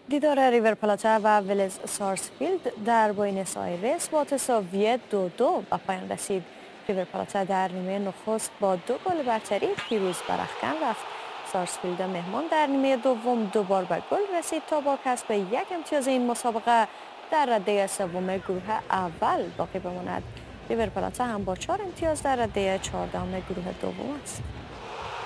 دیدار ریور پلاته و ولز سارسفیلد در بوینس آیرس با تساوی 2-2 به پایان رسید. ریور پلاته در نیمه نخست با 2 گل برتری پیروز بر اخگان رفت. سارسفیلد مهمان در نیمه دوم 2 بار به گل رسید تا با کسب 1 امتیاز این مسابقه در رده سوم گروه اول باقی بماند. ریور پلاته هم با 4 امتیاز در رده 14 گروه دوم است.